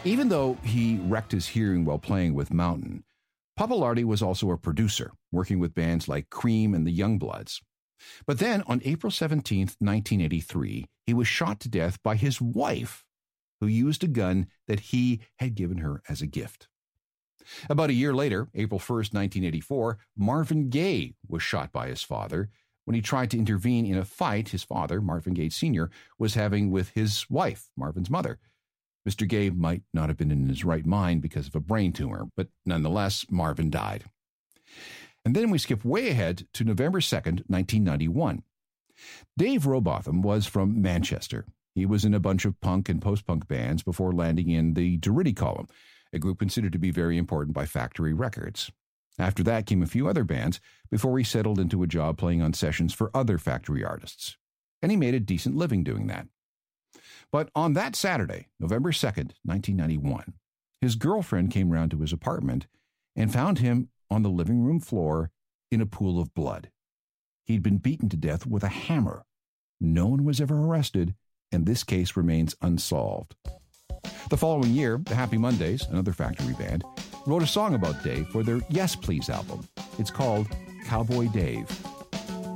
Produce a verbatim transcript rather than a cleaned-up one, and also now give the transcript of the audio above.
Even though he wrecked his hearing while playing with Mountain, Pappalardi was also a producer, working with bands like Cream and the Youngbloods. But then, on April seventeenth, nineteen eighty-three, he was shot to death by his wife, who used a gun that he had given her as a gift. About a year later, April first, nineteen eighty-four, Marvin Gaye was shot by his father when he tried to intervene in a fight his father, Marvin Gaye Senior, was having with his wife, Marvin's mother. Mister Gaye might not have been in his right mind because of a brain tumor, but nonetheless, Marvin died. And then we skip way ahead to November second, nineteen ninety-one. Dave Robotham was from Manchester. He was in a bunch of punk and post-punk bands before landing in the Durutti Column, a group considered to be very important by Factory Records. After that came a few other bands before he settled into a job playing on sessions for other Factory artists. And he made a decent living doing that. But on that Saturday, November second, nineteen ninety-one, his girlfriend came round to his apartment and found him on the living room floor in a pool of blood. He'd been beaten to death with a hammer. No one was ever arrested, and this case remains unsolved. The following year, the Happy Mondays, another Factory band, wrote a song about Dave for their Yes Please album. It's called Cowboy Dave.